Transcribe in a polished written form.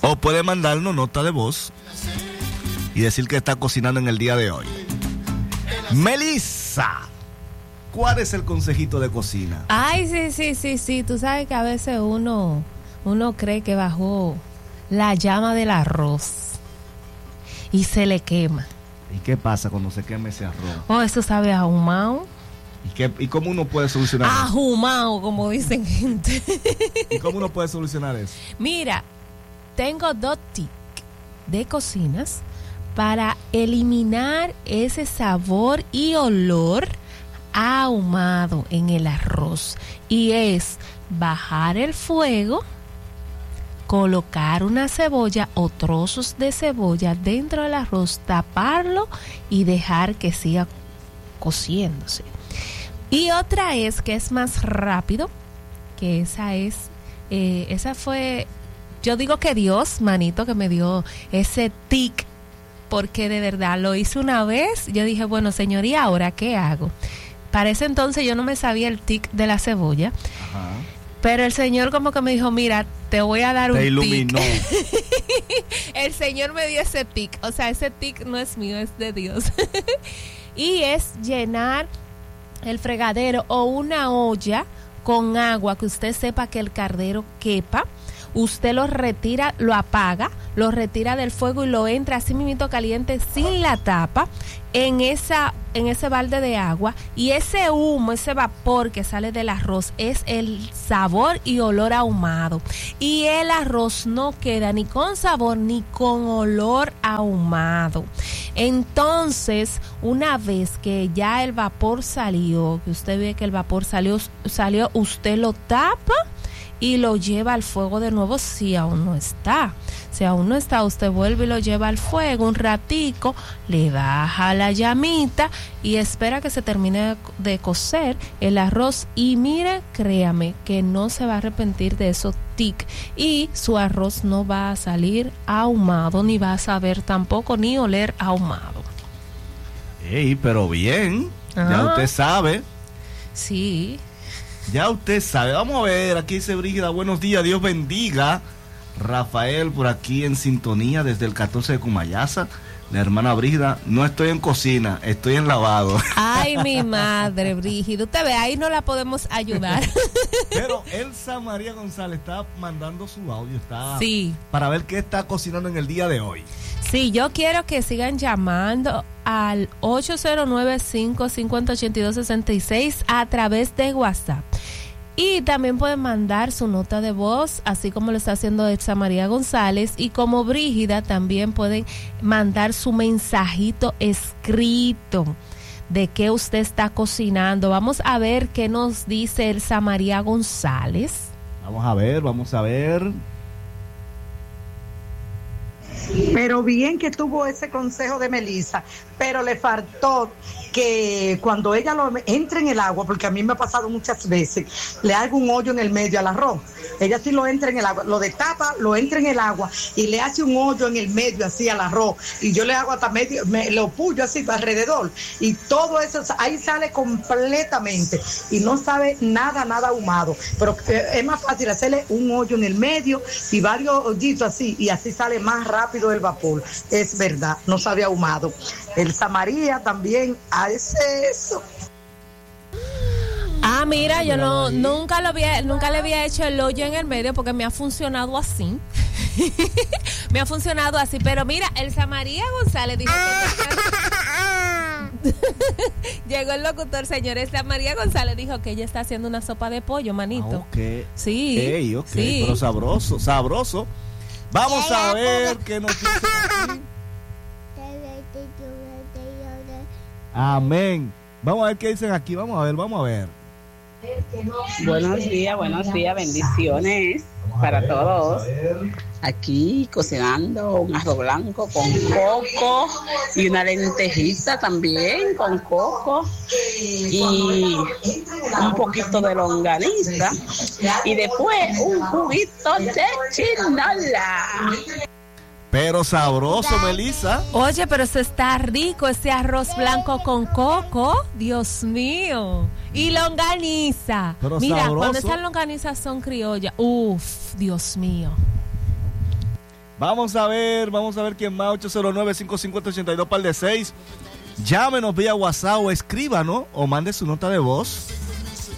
O puede mandarnos nota de voz y decir que está cocinando en el día de hoy. Melissa, ¿cuál es el consejito de cocina? Ay, sí. Tú sabes que a veces uno cree que bajó la llama del arroz y se le quema. ¿Y qué pasa cuando se quema ese arroz? Oh, eso sabe ahumado. ¿Y cómo uno puede solucionar eso? Ahumado, como dicen gente. ¿Y cómo uno puede solucionar eso? Mira, tengo 2 tips de cocinas para eliminar ese sabor y olor ahumado en el arroz. Y es bajar el fuego, colocar una cebolla o trozos de cebolla dentro del arroz, taparlo y dejar que siga cociéndose. Y otra es que es más rápido, que esa fue, yo digo que Dios, manito, que me dio ese tic, porque de verdad lo hice una vez. Yo dije, bueno, señor, ¿y ahora qué hago? Para ese entonces yo no me sabía el tic de la cebolla. Ajá. Pero el Señor como que me dijo, mira, te voy a dar un tic. Te iluminó. El Señor me dio ese tic. O sea, ese tic no es mío, es de Dios. Y es llenar el fregadero o una olla con agua, que usted sepa que el caldero quepa. Usted lo retira, lo apaga, lo retira del fuego y lo entra así mismito caliente sin la tapa en ese balde de agua, y ese humo, ese vapor que sale del arroz es el sabor y olor ahumado, y el arroz no queda ni con sabor ni con olor ahumado. Entonces, una vez que ya el vapor salió, que usted ve que el vapor salió, usted lo tapa y lo lleva al fuego de nuevo si aún no está. Si aún no está, usted vuelve y lo lleva al fuego un ratico, le baja la llamita y espera que se termine de cocer el arroz. Y mire, créame que no se va a arrepentir de esos tic, y su arroz no va a salir ahumado, ni va a saber tampoco ni oler ahumado. Ey, pero bien, ya usted sabe. Sí. Ya usted sabe. Vamos a ver, aquí dice Brígida, buenos días, Dios bendiga. Rafael por aquí en sintonía desde el 14 de Cumayasa. La hermana Brígida, no estoy en cocina, estoy en lavado. Ay, mi madre, Brígida, usted ve, ahí no la podemos ayudar. Pero Elsa María González está mandando su audio, sí, para ver qué está cocinando en el día de hoy. Sí, yo quiero que sigan llamando al 809-550-8266 a través de WhatsApp. Y también pueden mandar su nota de voz, así como lo está haciendo Elsa María González. Y como Brígida, también pueden mandar su mensajito escrito de qué usted está cocinando. Vamos a ver qué nos dice Elsa María González. Vamos a ver. Pero bien que tuvo ese consejo de Melissa, pero le faltó que cuando ella lo entre en el agua, porque a mí me ha pasado muchas veces, le hago un hoyo en el medio al arroz. Ella sí lo entra en el agua, lo destapa, lo entra en el agua y le hace un hoyo en el medio así al arroz, y yo le hago hasta medio, lo pullo así alrededor, y todo eso ahí sale completamente y no sabe nada ahumado. Pero es más fácil hacerle un hoyo en el medio y varios hoyitos así, y así sale más rápido el vapor. Es verdad, no sabe ahumado. Elsa María también hace eso. Ah, mira, yo nunca le había hecho el hoyo en el medio, porque me ha funcionado así. Me ha funcionado así, pero mira, Elsa María González dijo que llegó el locutor, señor. Elsa María González dijo que ella está haciendo una sopa de pollo, manito. Okay. Sí. Sí. Pero sabroso. Vamos a ver qué nos dice aquí. Amén. Vamos a ver qué dicen aquí. Vamos a ver. Buenos días, bendiciones para todos. Aquí cocinando un arroz blanco con coco y una lentejita también con coco y un poquito de longaniza y después un juguito de chinola. Pero sabroso, Melissa. Oye, pero eso está rico, ese arroz blanco con coco. Dios mío. Y longaniza. Pero mira, sabroso. Cuando esas longanizas son criollas, Dios mío. Vamos a ver quién más. 809-550-82 par de 6. Llámenos vía WhatsApp o escríbanos o mande su nota de voz